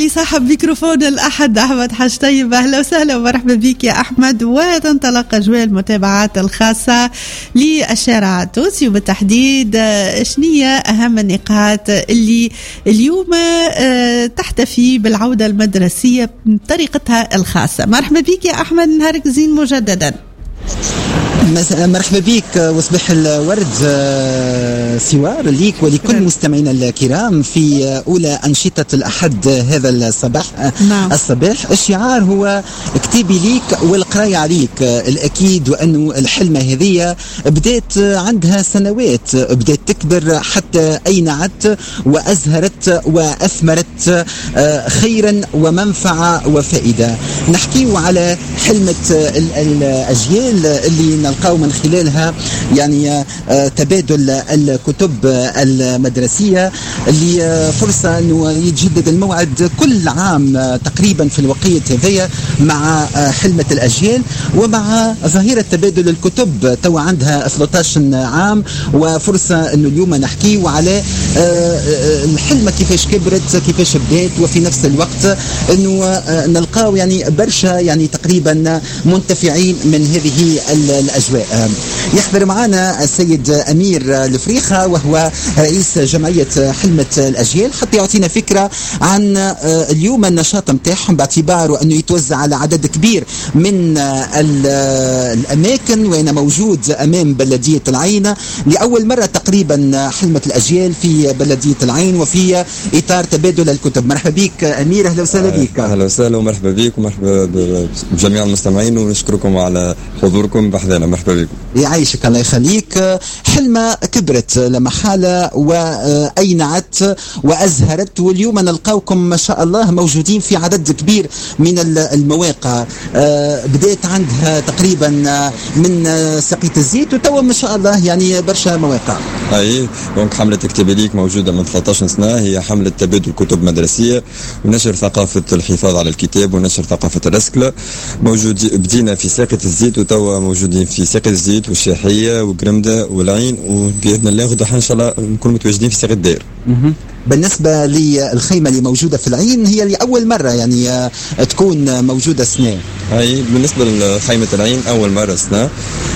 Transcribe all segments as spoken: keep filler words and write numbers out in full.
لي صاحب ميكروفون الأحد أحمد حاج طيب. أهلا وسهلا ومرحبا بك يا أحمد. وتنطلق أجواء المتابعات الخاصة للشارع التونسي وبالتحديد شنية أهم النقاط اللي اليوم تحتفي بالعودة المدرسية بطريقتها الخاصة. مرحبا بك يا أحمد، نهارك زين مجددا. مرحبا بك وصباح الورد سوار ليك ولكل مستمعينا الكرام في أولى أنشطة الأحد هذا الصباح. نعم. الصباح الشعار هو اكتبي ليك والقراية عليك. الأكيد وأنه الحلمة هذه بدأت عندها سنوات، بدأت تكبر حتى أينعت وأزهرت وأثمرت خيرا ومنفعة وفائدة. نحكيه على حلمة الأجيال اللي نلقاو من خلالها يعني تبادل الكتب المدرسية اللي فرصة أنه يتجدد الموعد كل عام تقريبا في الوقت هذايا مع حلمة الأجيال ومع ظاهرة تبادل الكتب تو عندها ثلاثة عشر عام، وفرصة أنه اليوم نحكيه على الحلمة كيفاش كبرت كيفاش بدأت، وفي نفس الوقت أنه نلقاو يعني برشا يعني تقريبا منتفعين من هذه الأجواء. يحضر معنا السيد أمير الفريخة وهو رئيس جمعية حلمة الأجيال حتى يعطينا فكرة عن اليوم النشاط متاعهم باعتباره أنه يتوزع على عدد كبير من الأماكن وأنا موجود أمام بلدية العين لأول مرة تقريبا حلمة الأجيال في بلدية العين وفي إطار تبادل الكتب. مرحبا بك أمير، أهلا وسهلا بك. أهلا وسهلا ومرحبا بك ومرحبا بجميع المستمعين ونشكركم على حضوركم بحذانا. مرحبا بكم. يعيشك الله يخليك. حلمة كبرت لمحالة وأينعت وأزهرت واليوم نلقاوكم ما شاء الله موجودين في عدد كبير من المواقع. بدأت عندها تقريبا من سقية الزيت وتوا ما شاء الله يعني برشا مواقع. أي دونك حملة اكتبي ليك موجودة من ثلاثة عشر سنة، هي حملة تبادل كتب مدرسية ونشر ثقافة الحفاظ على الكتاب ونشر ثقافة الرسكلة. موجود بدينا في ساقية الزيت وتوا موجودين في ساقية الزيت والشاحية وقرمدة والعين، وبإذن الله غدا إن شاء الله نكون متواجدين في ساقية الدير. بالنسبة للخيمة اللي موجودة في العين هي لأول مرة يعني تكون موجودة سنة. أي بالنسبة لخيمة العين أول مرة سنة.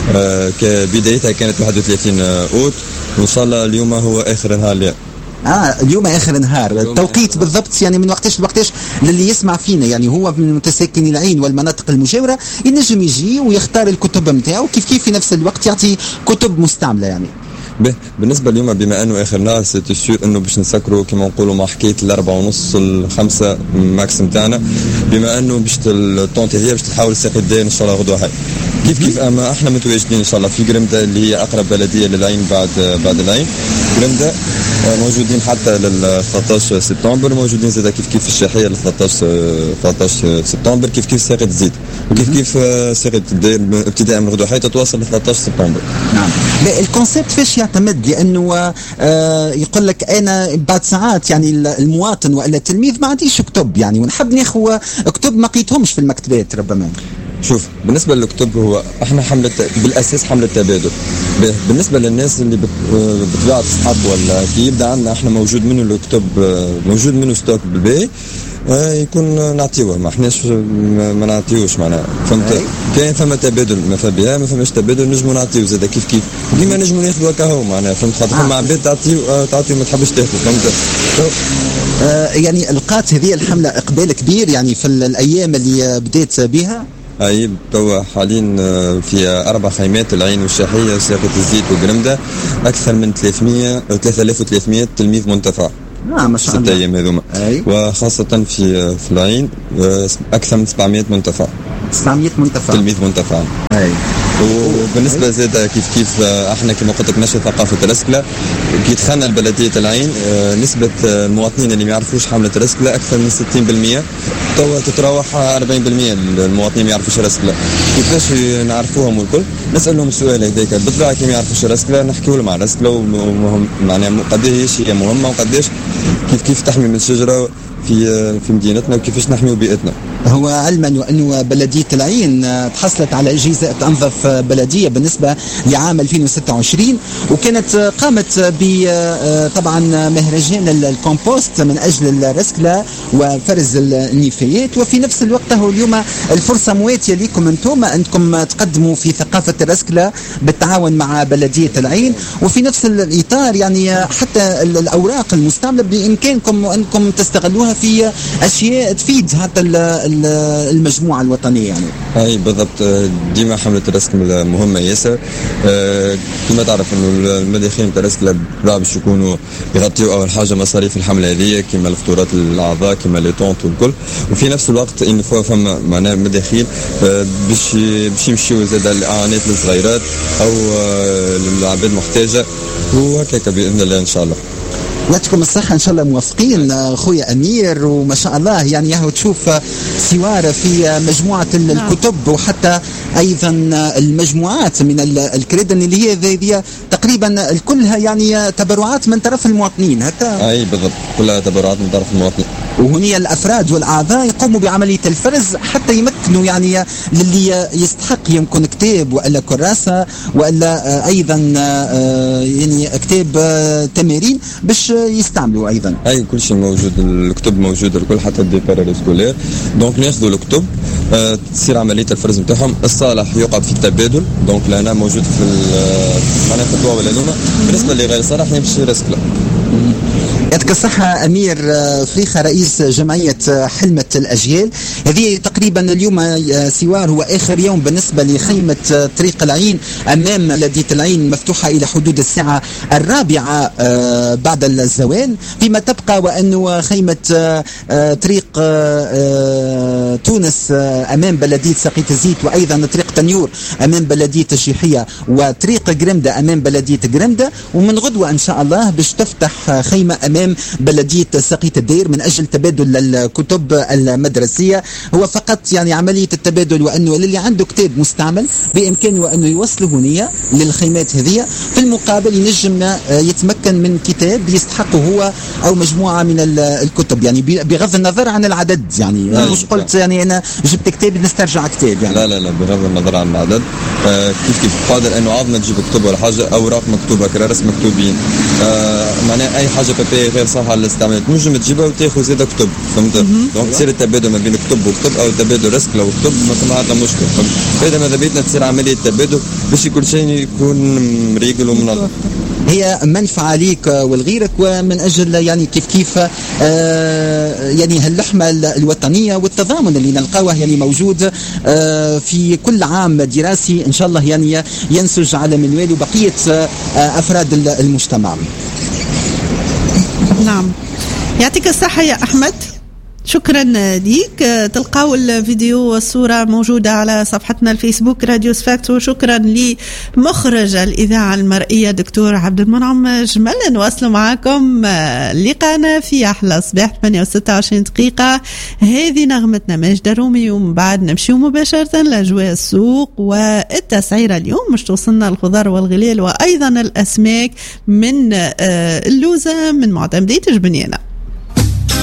آه كبدايتها كانت واحد وثلاثين أوت وإن شاء الله اليوم هو آخر نهار اليوم. اه اليوم اخر نهار. التوقيت بالضبط يعني من وقتاش لوقتاش للي يسمع فينا يعني هو من متساكني العين والمناطق المجاوره ينجم يجي ويختار الكتب نتاعو كيف كيف في نفس الوقت يعطي كتب مستعمله يعني. به بالنسبه اليوم بما انه اخر نهار سيتي سور انه باش نسكروا كما نقولوا مع حكايه الاربعه ونص الخمسه ماكس نتاعنا، بما انه باش الطون تاعي باش تحاول ساقي الدين ان شاء الله غدوه هاي كيف كيف. اما احنا متواجدين ان شاء الله في قرمده اللي هي اقرب بلديه للعين بعد بعد العين. قرمده موجودين حتى لل ثلاثة عشر سبتمبر، موجودين زاد كيف كيف في الشاحيه ل ثلاثة عشر سبتمبر، كيف كيف ساقية الزيت وكيف كيف ساقية الدير ابتداء من غدوه حتى تواصل ل ثلاثة عشر سبتمبر. نعم. الكونسيبت فاش يعتمد؟ لانه آه يقول لك انا بعد ساعات يعني المواطن والا التلميذ ما عنديش كتب يعني ونحب ناخذ كتب ما لقيتهمش في المكتبات ربما. شوف بالنسبه للكتب هو احنا حمله بالاساس حمله تبادل. بالنسبه للناس اللي بتبيع تصحاب ولا كي يبدا عندنا احنا موجود منه الكتب موجود منه ستوك بالباقي آه يكون نعطيوه، ما احناش ما نعطيوش معناها فهمت. كاين ثم تبادل ما فبيها ما فماش تبادل نجموا نعطيو زاد كيف كيف ديما نجموا ناخذوا هكا معناها فهمت. خاطر فما عباد تعطيو تعطيو ما تحبش تاخذ فهمت. آه يعني لقات هذه الحمله اقبال كبير يعني في الايام اللي بديت بها. أي توا حاليا في أربع خيمات العين والشاحية وساقية الزيت وقرمدة أكثر من ثلاثمية ثلاثة آلاف وثلاثمية تلميذ منتفع. آه ما شاء الله. ستة أيام هذوما. وخاصة في في العين أكثر من سبعمية منتفع. سبعمية منتفع. تلميذ منتفع. أي. وبالنسبه زاد كيف كيف احنا كما قلت لك نشر ثقافه الرسكله. كي دخلنا لبلديه العين نسبه المواطنين اللي ما يعرفوش حمله الرسكله اكثر من ستين بالمئة، توا تتراوح أربعين بالمئة المواطنين ما يعرفوش الرسكله. كيفاش نعرفوهم والكل؟ نسالهم السؤال هذاك بالطبيعه كي ما يعرفوش الرسكله نحكيوا لهم على الرسكله ومهم معناها قداش هي مهمه وقداش كيف كيف تحمي من الشجره في في مدينتنا وكيفاش نحميو بيئتنا. هو علما وأنه بلدية العين تحصلت على جائزة أنظف بلدية بالنسبة لعام ألفين وستة وعشرين، وكانت قامت بطبعا مهرجان الكومبوست من أجل الرسكلة وفرز النفايات، وفي نفس الوقت هو اليوم الفرصة مواتية لكم أنتم أنكم تقدموا في ثقافة الرسكلة بالتعاون مع بلدية العين، وفي نفس الإطار يعني حتى الأوراق المستعملة بإمكانكم أنكم تستغلوها في أشياء تفيد حتى المجموعة الوطنية يعني. أي بالضبط، ديما حملة الرسكلة مهمة ياسر. أه كما تعرف إنه المداخيل تاع الرسكلة باش يكونوا يغطيوا أول حاجة مصاريف الحملة هذه كما الفطورات الأعضاء كما لي طونت والكل، وفي نفس الوقت إن فما معناها مداخيل أه باش باش يمشيوا زاد الإعانات للصغيرات أو أه للعباد محتاجة، وهكاك بإذن الله إن شاء الله. يعطيكم الصحة إن شاء الله، موفقين أخويا أمير، وما شاء الله يعني هو تشوف سوارة في مجموعة الكتب وحتى أيضا المجموعات من الكريدن اللي هي ذي تقريبا كلها يعني تبرعات من طرف المواطنين هكا. أي بالضبط، كلها تبرعات من طرف المواطنين، وهني الأفراد والأعضاء يقوموا بعملية الفرز حتى يمكنوا يعني للي يستحق يمكن كتاب ولا كراسة ولا أيضا يعني كتاب تمارين باش يستعملوا أيضا. أي كل شيء موجود، الكتب موجود الكل حتى الديبارات سكولير. دونك ناخذوا الكتب أه تصير عملية الفرز نتاعهم، الصالح يقع في التبادل، دونك لهنا موجود في معناها في الدواء والعلومة. بالنسبة لغير صالح يمشي رسكلة. يعطيك الصحة أمير فريخة رئيس جمعية حلمة الأجيال. هذه تقريبا اليوم سوار هو آخر يوم بالنسبة لخيمة طريق العين أمام بلدية العين، مفتوحة إلى حدود الساعة الرابعة بعد الزوال، فيما تبقى وأنه خيمة طريق تونس أمام بلدية سقيت الزيت، وأيضا طريق تنيور أمام بلدية الشيحية، وطريق جرمدة أمام بلدية جرمدة، ومن غدوة إن شاء الله باش تفتح خيمة أمام بلدية سقيت الدير من أجل تبادل الكتب المدرسية. هو فقط يعني عملية التبادل، وأنه اللي عنده كتاب مستعمل بإمكانه أنه يوصله هنية للخيمات هذه، في المقابل ينجم يتمكن من كتاب يستحقه هو أو مجموعة من الكتب، يعني بغض النظر عن العدد. يعني مش قلت يعني أنا جبت كتاب نسترجع كتاب يعني. لا لا لا بغض النظر عن العدد. آه كيف كيف قادر أنه عاد ما تجيب كتب ولا حاجة، أوراق مكتوبة كرارس مكتوبين، آه معناها أي حاجة بابي غير صالحة للاستعمال تنجم تجيبها وتاخذ زيادة كتب، فهمت؟ دونك تصير التبادل ما بين كتب وكتب أو تبادل رسكلة وكتب، ما فما عندنا مشكل. فإذا ماذا بيتنا تصير عملية تبادل باش كل شيء يكون مريقل ومنظم. هي منفعة ليك ولغيرك، ومن أجل يعني كيف كيف آه يعني هاللحمة الوطنية والتضامن اللي نلقاوه يعني موجود آه في كل عام دراسي إن شاء الله يعني ينسج على منوال وبقية آه أفراد المجتمع. نعم، يعطيك الصحة يا أحمد، شكرا ليك. تلقاو الفيديو والصورة موجودة على صفحتنا الفيسبوك راديو سفاكت، وشكرا لمخرج الإذاعة المرئية دكتور عبد المنعم جمل. نواصل معكم لقانا في أحلى صباح ثمانية وستة وعشرين دقيقة. هذه نغمتنا ماجد رومي، ومن بعد نمشيو مباشرة لأجواء السوق والتسعيرة. اليوم مش توصلنا الخضار والغلال وأيضا الأسماك من اللوزة من معتمدية جبنيانة.